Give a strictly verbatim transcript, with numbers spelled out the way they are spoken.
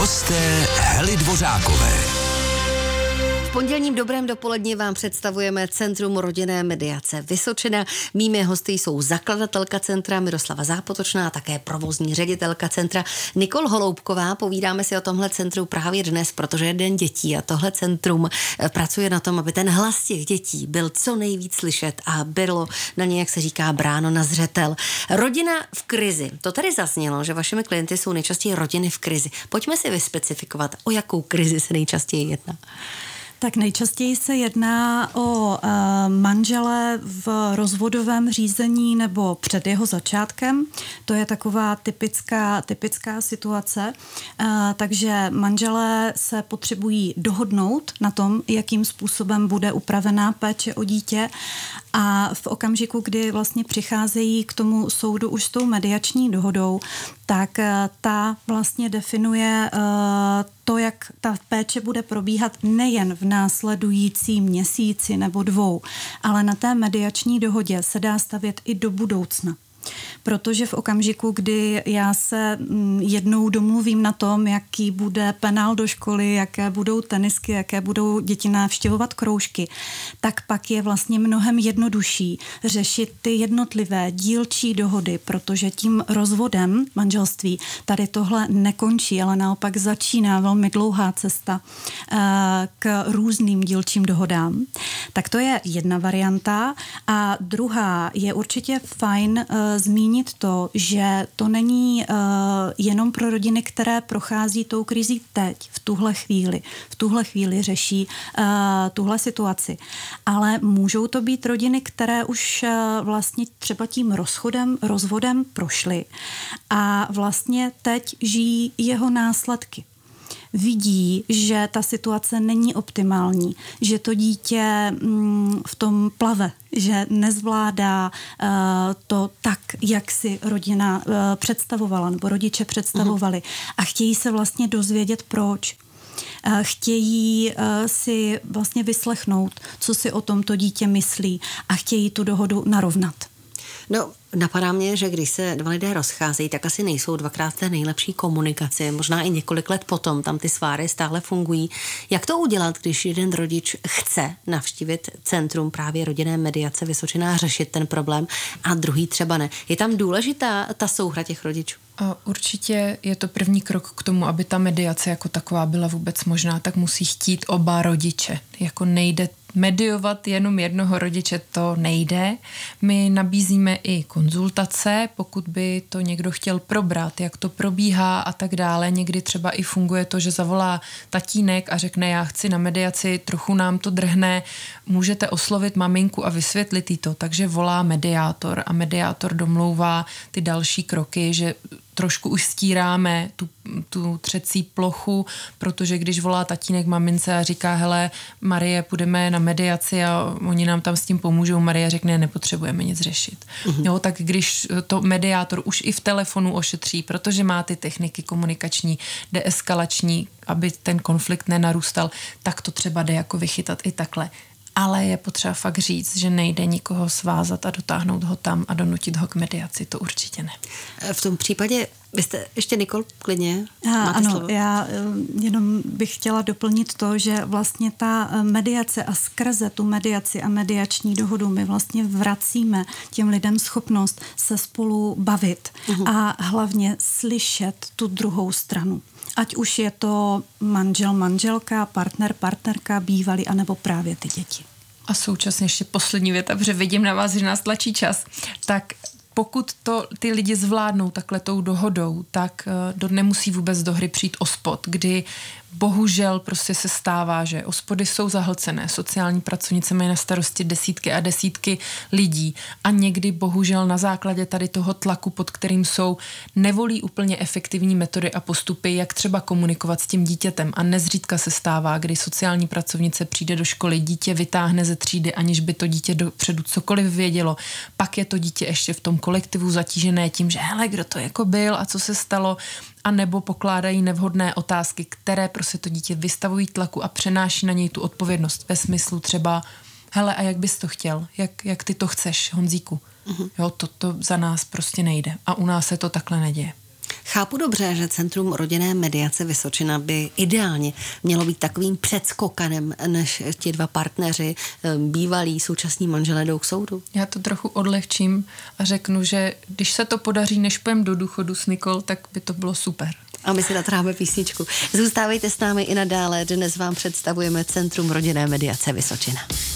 Hosté Hely Dvořákové. V pondělním dobrém dopoledni vám představujeme Centrum rodinné mediace Vysočina. Mými hosty jsou zakladatelka centra Miroslava Zápotočná a také provozní ředitelka centra Nikol Holoubková. Povídáme si o tomhle centru právě dnes, protože je Den dětí a tohle centrum pracuje na tom, aby ten hlas těch dětí byl co nejvíc slyšet a bylo na ně, jak se říká, bráno na zřetel. Rodina v krizi. To tady zaznělo, že vašimi klienty jsou nejčastěji rodiny v krizi. Pojďme si vyspecifikovat, o jakou krizi se nejčastěji jedná. Tak nejčastěji se jedná o e, manžele v rozvodovém řízení nebo před jeho začátkem. To je taková typická, typická situace. E, takže manželé se potřebují dohodnout na tom, jakým způsobem bude upravená péče o dítě, a v okamžiku, kdy vlastně přicházejí k tomu soudu už s tou mediační dohodou, tak ta vlastně definuje to, jak ta péče bude probíhat nejen v následujícím měsíci nebo dvou, ale na té mediační dohodě se dá stavět i do budoucna. Protože v okamžiku, kdy já se jednou domluvím na tom, jaký bude penál do školy, jaké budou tenisky, jaké budou děti navštěvovat kroužky, tak pak je vlastně mnohem jednodušší řešit ty jednotlivé dílčí dohody, protože tím rozvodem manželství tady tohle nekončí, ale naopak začíná velmi dlouhá cesta k různým dílčím dohodám. Tak to je jedna varianta. A druhá je určitě fajn zmínit to, že to není uh, jenom pro rodiny, které prochází tou krizí teď, v tuhle chvíli. V tuhle chvíli řeší uh, tuhle situaci. Ale můžou to být rodiny, které už uh, vlastně třeba tím rozchodem, rozvodem prošly a vlastně teď žijí jeho následky. Vidí, že ta situace není optimální, že to dítě mm, v tom plave, že nezvládá uh, to tak, jak si rodina uh, představovala nebo rodiče představovali, uh-huh. a chtějí se vlastně dozvědět proč. Uh, chtějí uh, si vlastně vyslechnout, co si o tomto dítě myslí, a chtějí tu dohodu narovnat. No, napadá mě, že když se dva lidé rozcházejí, tak asi nejsou dvakrát té nejlepší komunikaci. Možná i několik let potom tam ty sváry stále fungují. Jak to udělat, když jeden rodič chce navštívit centrum právě rodinné mediace Vysočina a řešit ten problém a druhý třeba ne? Je tam důležitá ta souhra těch rodičů? Určitě je to první krok k tomu, aby ta mediace jako taková byla vůbec možná, tak musí chtít oba rodiče. Jako nejde mediovat jenom jednoho rodiče, to nejde. My nabízíme i konzultace, pokud by to někdo chtěl probrat, jak to probíhá a tak dále. Někdy třeba i funguje to, že zavolá tatínek a řekne, já chci na mediaci, trochu nám to drhne, můžete oslovit maminku a vysvětlit jí to. Takže volá mediátor a mediátor domlouvá ty další kroky, že trošku už stíráme tu, tu třecí plochu, protože když volá tatínek mamince a říká, hele, Marie, půjdeme na mediaci a oni nám tam s tím pomůžou, Marie řekne, nepotřebujeme nic řešit. Mm-hmm. Jo, tak když to mediátor už i v telefonu ošetří, protože má ty techniky komunikační, deeskalační, aby ten konflikt nenarůstal, tak to třeba jde jako vychytat i takhle. Ale je potřeba fakt říct, že nejde nikoho svázat a dotáhnout ho tam a donutit ho k mediaci, to určitě ne. V tom případě, vy jste ještě, Nikol, klidně? A, ano, slovo. Já jenom bych chtěla doplnit to, že vlastně ta mediace a skrze tu mediaci a mediační dohodu my vlastně vracíme těm lidem schopnost se spolu bavit uh-huh. a hlavně slyšet tu druhou stranu. Ať už je to manžel, manželka, partner, partnerka, bývalý, anebo právě ty děti. A současně ještě poslední věta, protože vidím na vás, že nás tlačí čas, tak pokud to ty lidi zvládnou takhle tou dohodou, tak do, nemusí vůbec do hry přijít ospod, kdy bohužel prostě se stává, že ospody jsou zahlcené, sociální pracovnice mají na starosti desítky a desítky lidí a někdy bohužel na základě tady toho tlaku, pod kterým jsou, nevolí úplně efektivní metody a postupy, jak třeba komunikovat s tím dítětem, a nezřídka se stává, kdy sociální pracovnice přijde do školy, dítě vytáhne ze třídy, aniž by to dítě dopředu cokoliv vědělo, pak je to dítě ještě v tom kolektivu zatížené tím, že hele, kdo to jako byl a co se stalo, a nebo pokládají nevhodné otázky, které prostě to dítě vystavují tlaku a přenáší na něj tu odpovědnost ve smyslu třeba, hele, a jak bys to chtěl? Jak, jak ty to chceš, Honzíku? Uh-huh. Jo, to, to za nás prostě nejde. A u nás se to takhle neděje. Chápu dobře, že Centrum rodinné mediace Vysočina by ideálně mělo být takovým předskokanem, než ti dva partneři, bývalí současní manželé, jdou k soudu? Já to trochu odlehčím a řeknu, že když se to podaří, než půjdem do důchodu s Nikol, tak by to bylo super. A my si natráme písničku. Zůstávejte s námi i nadále, dnes vám představujeme Centrum rodinné mediace Vysočina.